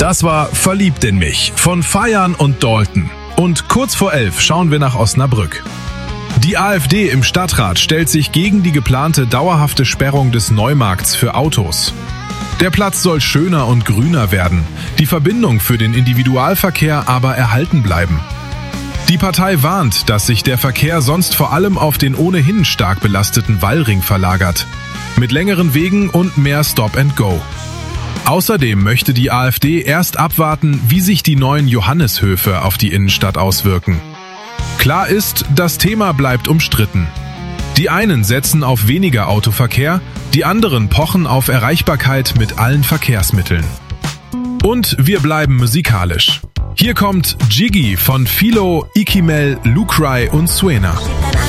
Das war Verliebt in mich von Feiern und Dalton. Und kurz vor 11 schauen wir nach Osnabrück. Die AfD im Stadtrat stellt sich gegen die geplante dauerhafte Sperrung des Neumarkts für Autos. Der Platz soll schöner und grüner werden, die Verbindung für den Individualverkehr aber erhalten bleiben. Die Partei warnt, dass sich der Verkehr sonst vor allem auf den ohnehin stark belasteten Wallring verlagert, mit längeren Wegen und mehr Stop and Go. Außerdem möchte die AfD erst abwarten, wie sich die neuen Johannishöfe auf die Innenstadt auswirken. Klar ist, das Thema bleibt umstritten. Die einen setzen auf weniger Autoverkehr, die anderen pochen auf Erreichbarkeit mit allen Verkehrsmitteln. Und wir bleiben musikalisch. Hier kommt Jiggy von Philo, Ikimel, Lucry und Suena.